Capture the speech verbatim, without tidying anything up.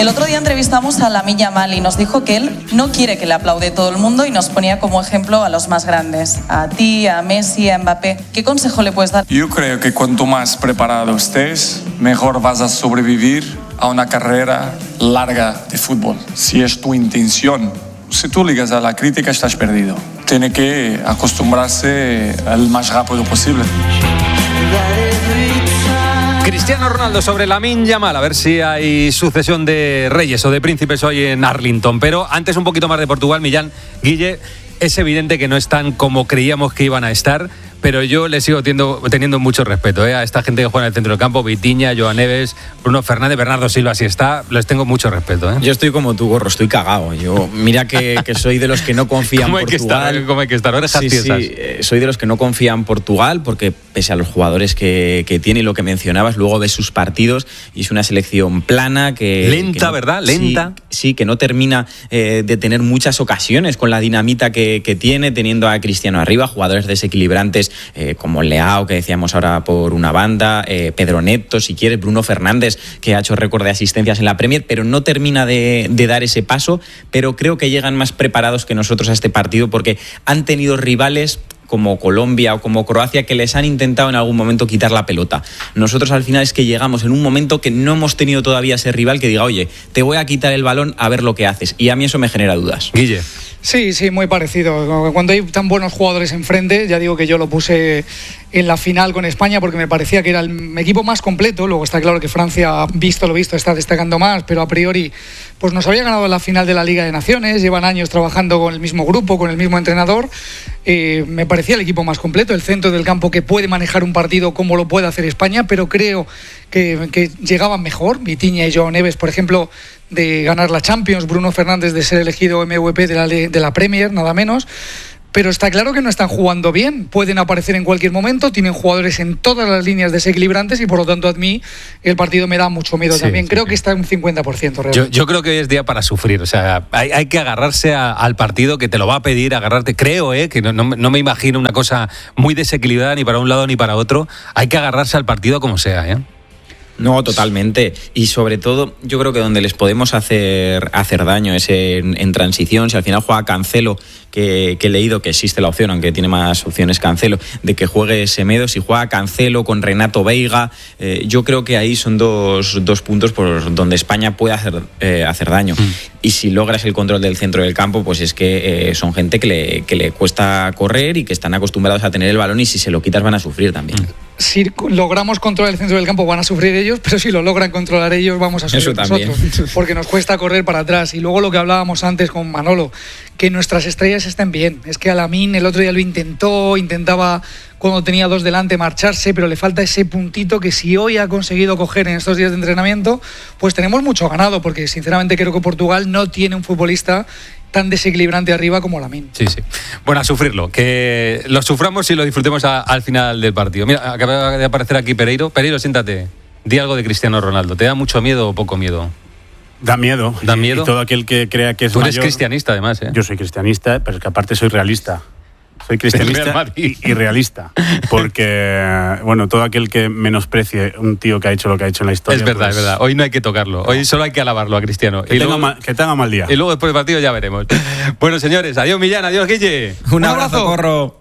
El otro día entrevistamos a Lamine Yamal y nos dijo que él no quiere que le aplaude todo el mundo y nos ponía como ejemplo a los más grandes, a ti, a Messi, a Mbappé. ¿Qué consejo le puedes dar? Yo creo que cuanto más preparado estés, mejor vas a sobrevivir a una carrera larga de fútbol. Si es tu intención, si tú ligas a la crítica, estás perdido. Tiene que acostumbrarse al más rápido posible. Cristiano Ronaldo sobre Lamine Yamal, a ver si hay sucesión de reyes o de príncipes hoy en Arlington. Pero antes un poquito más de Portugal, Millán. Guille, es evidente que no están como creíamos que iban a estar, pero yo le sigo teniendo, teniendo mucho respeto ¿eh? a esta gente que juega en el centro del campo, Vitinha, Joan Neves, Bruno Fernández, Bernardo Silva, si está, les tengo mucho respeto. ¿eh? Yo estoy como tú, Gorro, estoy cagado. Yo, mira que, que soy de los que no confían en Portugal. Estar, ¿Cómo hay que estar? Orejas sí, tiesas. Sí, eh, soy de los que no confían en Portugal porque pese a los jugadores que, que tiene y lo que mencionabas, luego ves sus partidos y es una selección plana que... Lenta, que no, ¿verdad? Lenta. Sí, sí, que no termina eh, de tener muchas ocasiones con la dinamita que, que tiene, teniendo a Cristiano arriba, jugadores desequilibrantes eh, como Leao, que decíamos ahora por una banda, eh, Pedro Neto, si quieres, Bruno Fernández, que ha hecho récord de asistencias en la Premier, pero no termina de, de dar ese paso, pero creo que llegan más preparados que nosotros a este partido porque han tenido rivales como Colombia o como Croacia que les han intentado en algún momento quitar la pelota. Nosotros al final es que llegamos en un momento que no hemos tenido todavía ese rival que diga, oye, te voy a quitar el balón a ver lo que haces, y a mí eso me genera dudas. Guille. Sí, sí, muy parecido. Cuando hay tan buenos jugadores enfrente, ya digo que yo lo puse en la final con España porque me parecía que era el equipo más completo. Luego está claro que Francia, visto lo visto, está destacando más, pero a priori pues nos había ganado la final de la Liga de Naciones, llevan años trabajando con el mismo grupo, con el mismo entrenador. Eh, me parecía el equipo más completo, el centro del campo que puede manejar un partido como lo puede hacer España, pero creo que, que llegaban mejor. Vitinha y Joan Neves, por ejemplo, de ganar la Champions, Bruno Fernández de ser elegido M V P de la, de la Premier, nada menos. Pero está claro que no están jugando bien, pueden aparecer en cualquier momento, tienen jugadores en todas las líneas desequilibrantes y por lo tanto a mí el partido me da mucho miedo sí, también. Sí, creo sí. que está en un cincuenta por ciento realmente. Yo, yo creo que hoy es día para sufrir, o sea, hay, hay que agarrarse a, al partido que te lo va a pedir, agarrarte, creo, ¿eh? que no, no, no me imagino una cosa muy desequilibrada ni para un lado ni para otro, hay que agarrarse al partido como sea, ¿eh? No, totalmente. Y sobre todo, yo creo que donde les podemos hacer, hacer daño es en, en transición. Si al final juega Cancelo, que, que he leído que existe la opción, aunque tiene más opciones Cancelo, de que juegue Semedo. Si juega Cancelo con Renato Veiga, eh, yo creo que ahí son dos, dos puntos por donde España puede hacer, eh, hacer daño. Mm. Y si logras el control del centro del campo, pues es que eh, son gente que le, que le cuesta correr y que están acostumbrados a tener el balón y si se lo quitas van a sufrir también. Mm. Si logramos controlar el centro del campo van a sufrir ellos, pero si lo logran controlar ellos vamos a sufrir nosotros, porque nos cuesta correr para atrás. Y luego lo que hablábamos antes con Manolo, que nuestras estrellas estén bien. Es que Lamine el otro día lo intentó, intentaba cuando tenía dos delante marcharse, pero le falta ese puntito que si hoy ha conseguido coger en estos días de entrenamiento, pues tenemos mucho ganado, porque sinceramente creo que Portugal no tiene un futbolista tan desequilibrante arriba como Lamine. Sí, sí. Bueno, a sufrirlo, que lo suframos y lo disfrutemos a, al final del partido. Mira, acaba de aparecer aquí Pereiro. Pereiro, siéntate. Di algo de Cristiano Ronaldo. ¿Te da mucho miedo o poco miedo? Da miedo. ¿Da miedo? Y todo aquel que crea que es Tú eres mayor, cristianista, además, ¿eh? Yo soy cristianista, pero es que aparte soy realista. Soy cristianista y, y realista. Porque, bueno, todo aquel que menosprecie un tío que ha hecho lo que ha hecho en la historia... Es verdad, pues, es verdad. Hoy no hay que tocarlo. Hoy solo hay que alabarlo a Cristiano. Que, y tenga, luego, mal, que tenga mal día. Y luego después del partido ya veremos. Bueno, señores, adiós Millán, adiós Guille. Un, Un abrazo, abrazo, Corro.